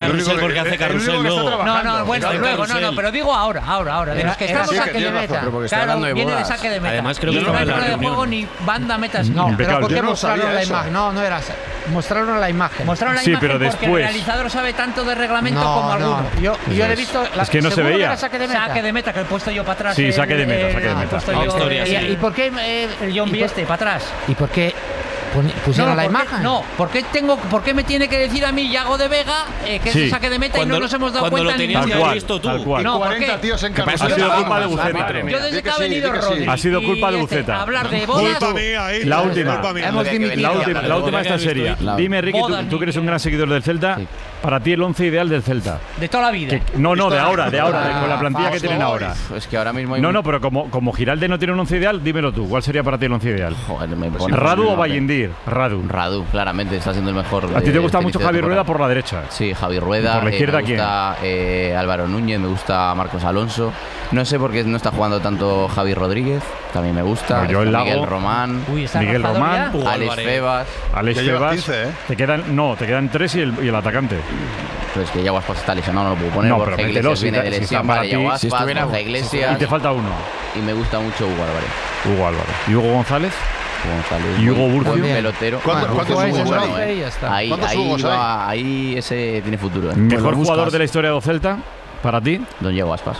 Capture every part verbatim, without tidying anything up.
carrusel porque hace carrusel luego. No, no, bueno, luego, no, no, pero digo ahora, ahora, ahora. De los que estamos saque de meta. Claro, viene de saque de meta. Además, creo que no hay de juego ni banda metas. No, pero ¿por qué mostraron la imagen? No, no era. Mostraron la imagen. Mostraron la sí, imagen pero porque después. el realizador sabe tanto de reglamento no, como alguno. No, yo, yo le he visto. La, es que no se veía. Era saque de meta. Saque de meta, que he puesto yo para atrás. Sí, saque de meta, saque de meta. Yo, historia, eh, sí. ¿Y por qué eh, el John B este, para atrás? ¿Y por qué pusieron no, la ¿por imagen? Qué, no, ¿por qué, tengo, ¿por qué me tiene que decir a mí Yago de Vega eh, que sí. es saque de meta cuando, y no nos hemos dado cuando cuenta lo tenías ni que haber visto tú? Tal cual. No, cuarenta tíos en carrusel. Ha sido culpa de Buceta. Yo desde que ha venido Rodri. Ha sido culpa de este, Buceta. Hablar de bodas. La última. La última, la última esta serie. Dime, Ricky, tú, tú que eres un gran seguidor del Celta, sí. Para ti el once ideal del Celta. De toda la vida. Que, no, no, de ahora, de ahora, de, con la plantilla que tienen ahora. Es que ahora mismo hay No, no, pero como, como Giralde no tiene un once ideal, dímelo tú. ¿Cuál sería para ti el once ideal? Joder, me pone ¿Radu o Vallendir? Radu. Radu, claramente está siendo el mejor. ¿A ti te gusta mucho Javi Rueda por la derecha? Sí, Javi Rueda. ¿Por la izquierda eh, me gusta, quién? Eh, Álvaro Núñez, me gusta Marcos Alonso. No sé por qué no está jugando tanto Javi Rodríguez, también me gusta. No, yo el Miguel Lago, Román. Uy, Miguel Román. Ya? Alex Febas. Alex Febas. quince, ¿eh? Te quedan, no, te quedan tres y el, y el atacante. Pues que Yago Aspas está lesionado, no lo puedo poner. No, Borja pero Iglesias si viene te, de si lesión, vale, Yago Aspas, si estuviera, Borja Iglesias. Y te falta uno. Y me gusta mucho Hugo Álvarez. Hugo Álvarez. ¿Y Hugo González? González. ¿Y Hugo Burcio? Buen pelotero. ¿Cuántos bueno, Hugos bueno, hay? Eh. Ahí, ahí, va, ahí ese tiene futuro. Eh. ¿Mejor jugador de la historia de Celta para ti? Don Yago Aspas.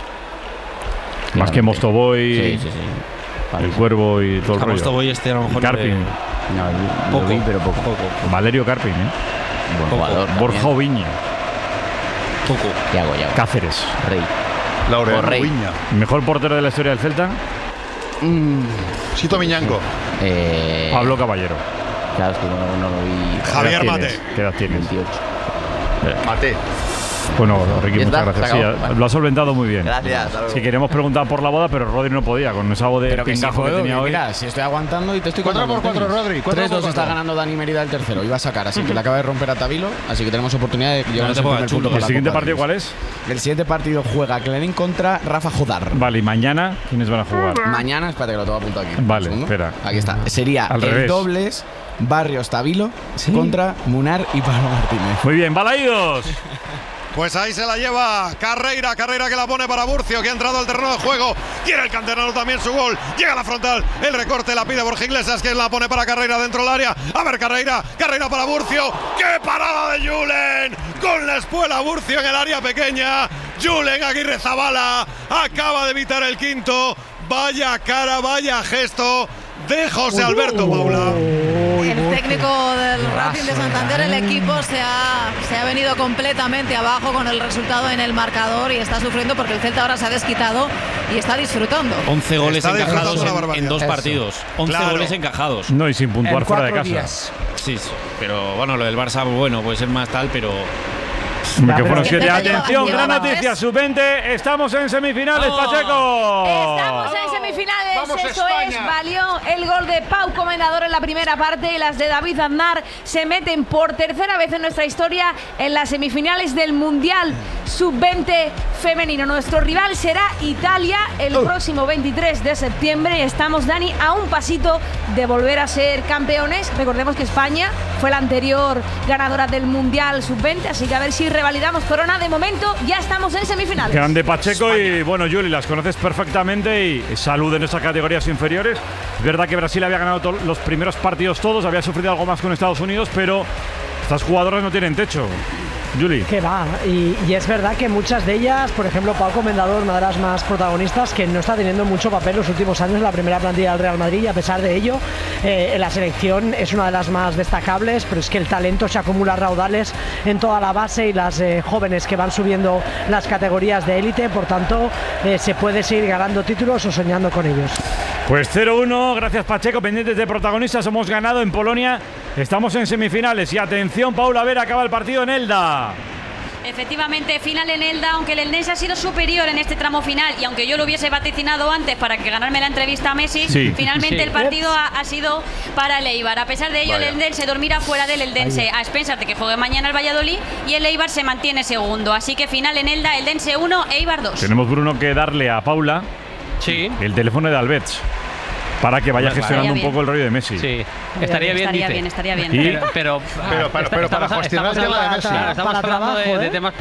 Más que Mostovoy, sí, sí, sí. Vale. El Cuervo y todo el rollo. Mostovoy este a lo mejor Carpin. No, poco, vi, pero poco. poco. Valerio Carpin, ¿eh? Buen poco. Jugador. Borja Oviña. Poco. Yago, Yago. Cáceres. Rey. Laureano Oviña. ¿Mejor portero de la historia del Celta? Mm. Sito Miñanco. Eh, Pablo Caballero. Claro, es que no, no lo vi. Javier Mate. ¿Qué edad tienes? veintiocho. Mate. Bueno, Ricky, muchas gracias. Sí, vale. Lo has solventado muy bien. Gracias. Si sí, queríamos preguntar por la boda, pero Rodri no podía, con esa voz de pero que pingajo si que tenía hoy. Mira, si estoy aguantando y te estoy cuatro por cuatro, Rodri. tres dos está ganando Dani Mérida el tercero. Iba a sacar, así que le acaba de romper a Tavilo. Así que tenemos oportunidad de llevarnos no el primer punto. ¿El siguiente partido cuál es? El siguiente partido juega Klein contra Rafa Jodar. Vale, y mañana, ¿quiines van a jugar? Mañana, espérate que lo tengo apuntado aquí. Vale, espera. Aquí está. Sería Al el revés. dobles Barrios Tavilo ¿Sí? contra Munar y Pablo Martínez. Muy bien, Balaídos. Pues ahí se la lleva Carreira, Carreira que la pone para Burcio, que ha entrado al terreno de juego. Quiere el canterano también su gol. Llega a la frontal, el recorte la pide Borja Iglesias, que la pone para Carreira dentro del área. A ver, Carreira, Carreira para Burcio. ¡Qué parada de Julen! Con la espuela Burcio en el área pequeña. Julen Aguirre Zabala acaba de evitar el quinto. Vaya cara, vaya gesto de José Alberto Paula. El técnico del Racing de Santander, el equipo se ha, se ha venido completamente abajo con el resultado en el marcador y está sufriendo porque el Celta ahora se ha desquitado y está disfrutando. once goles Está encajados en, en dos Eso. partidos. once Claro. goles encajados. No, y sin puntuar fuera de casa. Días. Sí, sí, pero bueno, lo del Barça, bueno, puede ser más tal, pero. Que fueron siete. Lleva- Atención, lleva- gran lleva- noticia, sub veinte. Estamos en semifinales, ¡Oh! Pacheco. Estamos en semifinales, ¡Vamos, eso España! es, valió el gol de Pau Comendador en la primera parte y las de David Aznar se meten por tercera vez en nuestra historia en las semifinales del Mundial sub veinte femenino. Nuestro rival será Italia el Uh. próximo veintitrés de septiembre. Estamos, Dani, a un pasito de volver a ser campeones. Recordemos que España fue la anterior ganadora del Mundial sub veinte, así que a ver si revalidamos corona. De momento ya estamos en semifinales. Grande Pacheco y bueno, Juli, las conoces perfectamente y salud en esas categorías inferiores. Es verdad que Brasil había ganado to- los primeros partidos todos, había sufrido algo más con Estados Unidos, pero estas jugadoras no tienen techo. Juli. Que va, y, y es verdad que muchas de ellas, por ejemplo, Pau Comendador, una de las más protagonistas, que no está teniendo mucho papel los últimos años en la primera plantilla del Real Madrid, y a pesar de ello, eh, en la selección es una de las más destacables, pero es que el talento se acumula a raudales en toda la base y las eh, jóvenes que van subiendo las categorías de élite, por tanto, eh, se puede seguir ganando títulos o soñando con ellos. Pues cero uno, gracias Pacheco, pendientes de protagonistas, hemos ganado en Polonia, estamos en semifinales y atención, Paula Vera acaba el partido en Elda. Efectivamente, final en Elda, aunque el Eldense ha sido superior en este tramo final y aunque yo lo hubiese vaticinado antes para que ganarme la entrevista a Messi, Sí. finalmente Sí. el partido ha, ha sido para el Eibar. A pesar de ello, Vaya. el Eldense dormirá fuera del Eldense a expensas de que juegue mañana el Valladolid y el Eibar se mantiene segundo. Así que final en Elda, Eldense uno, Eibar dos. Tenemos, Bruno, que darle a Paula Sí. el teléfono de Alberts para que vaya Estaría gestionando un bien. poco el rollo de Messi. Sí, estaría bien, estaría dice. bien, estaría bien. Y- Pero, pero, Pero, pero, pero para estamos- gestionar el estamos tema de hablando- Messi. Estamos Para hablando de, trabajo, de ¿eh? temas